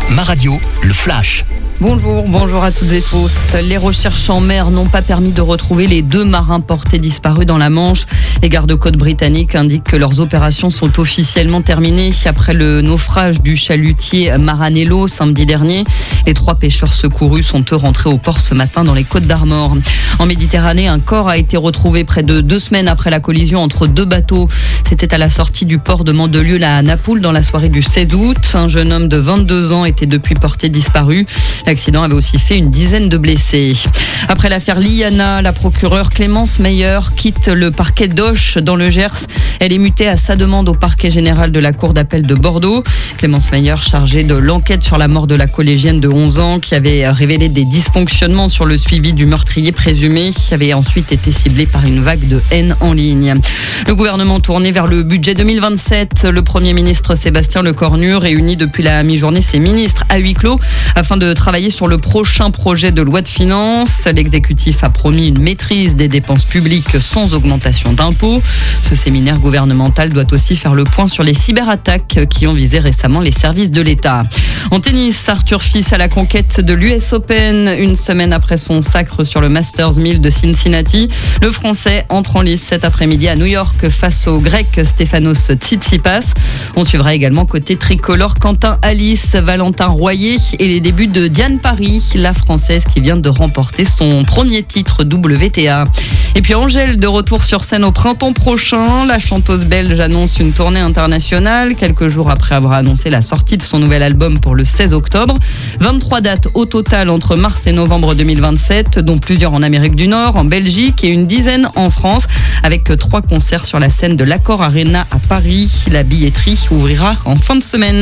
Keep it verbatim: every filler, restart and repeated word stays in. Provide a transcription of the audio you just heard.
Ma radio, le flash. Bonjour, bonjour à toutes et tous. Les recherches en mer n'ont pas permis de retrouver les deux marins portés disparus dans la Manche. Les gardes-côtes britanniques indiquent que leurs opérations sont officiellement terminées après le naufrage du chalutier Maranello samedi dernier. Les trois pêcheurs secourus sont eux rentrés au port ce matin dans les Côtes d'Armor. En Méditerranée, un corps a été retrouvé près de deux semaines après la collision entre deux bateaux. C'était à la sortie du port de Mandelieu à Napoule dans la soirée du seize août. Un jeune homme de vingt-deux ans était depuis porté disparu. L'accident avait aussi fait une dizaine de blessés. Après l'affaire Liana, la procureure Clémence Meyer quitte le parquet d'Auch dans le Gers. Elle est mutée à sa demande au parquet général de la cour d'appel de Bordeaux. Clémence Meyer, chargée de l'enquête sur la mort de la collégienne de onze ans qui avait révélé des dysfonctionnements sur le suivi du meurtrier présumé, qui avait ensuite été ciblée par une vague de haine en ligne. Le gouvernement tourné vers le budget deux mille vingt-sept. Le Premier ministre Sébastien Lecornu réunit depuis la mi-journée ses ministres à huis clos afin de travailler sur le prochain projet de loi de finances. L'exécutif a promis une maîtrise des dépenses publiques sans augmentation d'impôts. Ce séminaire gouvernemental doit aussi faire le point sur les cyberattaques qui ont visé récemment les services de l'État. En tennis, Arthur Fils à la conquête de l'U S Open. Une semaine après son sacre sur le Masters mille de Cincinnati, le Français entre en lice cet après-midi à New York face au Grec Stefanos Tsitsipas. On suivra également côté tricolore Quentin Alice, Valentin Royer et les débuts de Diane Paris, la Française qui vient de remporter son premier titre W T A. Et puis Angèle de retour sur scène au printemps prochain. La chanteuse belge annonce une tournée internationale quelques jours après avoir annoncé la sortie de son nouvel album pour le seize octobre. vingt-trois dates au total entre mars et novembre deux mille vingt-sept, dont plusieurs en Amérique du Nord, en Belgique et une dizaine en France, avec trois concerts sur la scène de l'Accor Arena à Paris. La billetterie ouvrira en fin de semaine.